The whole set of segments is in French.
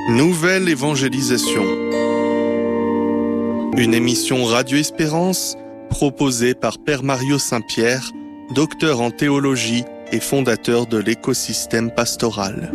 Nouvelle évangélisation. Une émission Radio Espérance proposée par Père Mario Saint-Pierre, docteur en théologie et fondateur de l'écosystème pastoral.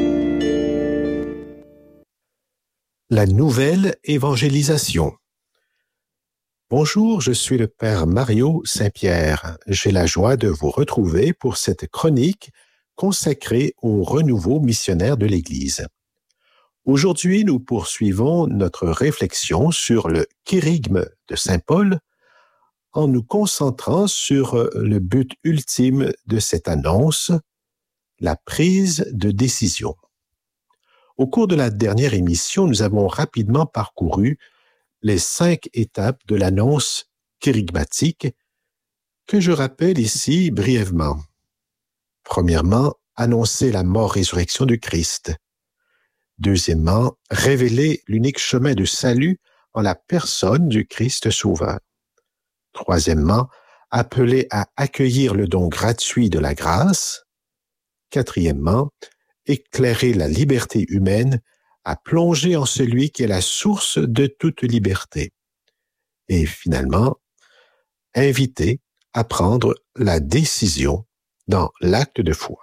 La nouvelle évangélisation. Bonjour, je suis le Père Mario Saint-Pierre. J'ai la joie de vous retrouver pour cette chronique consacrée au renouveau missionnaire de l'Église. Aujourd'hui, nous poursuivons notre réflexion sur le kérygme de Saint Paul en nous concentrant sur le but ultime de cette annonce, la prise de décision. Au cours de la dernière émission, nous avons rapidement parcouru les 5 étapes de l'annonce kérygmatique que je rappelle ici brièvement. Premièrement, annoncer la mort-résurrection du Christ. Deuxièmement, révéler l'unique chemin de salut en la personne du Christ Sauveur. Troisièmement, appeler à accueillir le don gratuit de la grâce. Quatrièmement, éclairer la liberté humaine à plonger en celui qui est la source de toute liberté. Et finalement, inviter à prendre la décision dans l'acte de foi.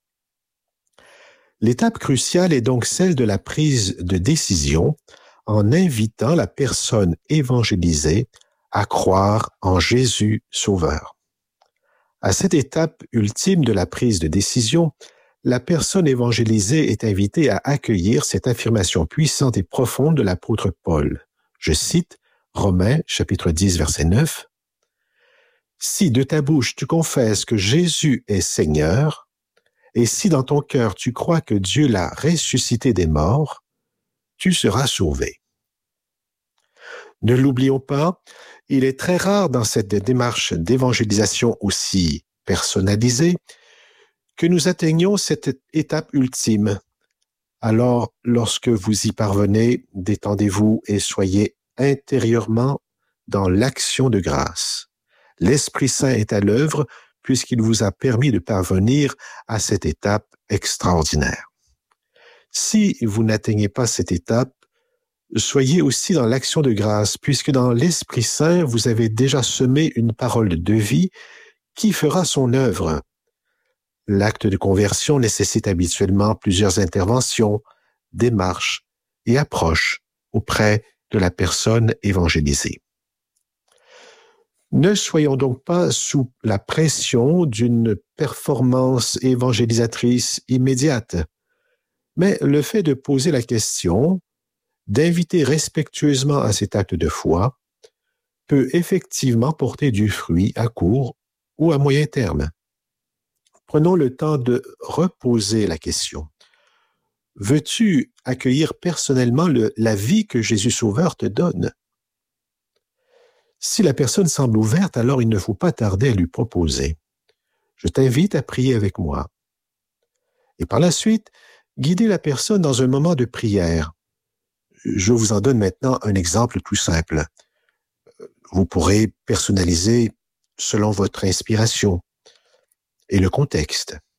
L'étape cruciale est donc celle de la prise de décision en invitant la personne évangélisée à croire en Jésus Sauveur. À cette étape ultime de la prise de décision, la personne évangélisée est invitée à accueillir cette affirmation puissante et profonde de l'apôtre Paul. Je cite Romains chapitre 10, verset 9. « Si de ta bouche tu confesses que Jésus est Seigneur, et si dans ton cœur tu crois que Dieu l'a ressuscité des morts, tu seras sauvé. » Ne l'oublions pas, il est très rare dans cette démarche d'évangélisation aussi personnalisée que nous atteignions cette étape ultime. Alors, lorsque vous y parvenez, détendez-vous et soyez intérieurement dans l'action de grâce. L'Esprit Saint est à l'œuvre puisqu'il vous a permis de parvenir à cette étape extraordinaire. Si vous n'atteignez pas cette étape, soyez aussi dans l'action de grâce, puisque dans l'Esprit Saint, vous avez déjà semé une parole de vie qui fera son œuvre. L'acte de conversion nécessite habituellement plusieurs interventions, démarches et approches auprès de la personne évangélisée. Ne soyons donc pas sous la pression d'une performance évangélisatrice immédiate, mais le fait de poser la question, d'inviter respectueusement à cet acte de foi, peut effectivement porter du fruit à court ou à moyen terme. Prenons le temps de reposer la question. Veux-tu accueillir personnellement la vie que Jésus Sauveur te donne? Si la personne semble ouverte, alors il ne faut pas tarder à lui proposer. Je t'invite à prier avec moi. Et par la suite, guidez la personne dans un moment de prière. Je vous en donne maintenant un exemple tout simple. Vous pourrez personnaliser selon votre inspiration et le contexte.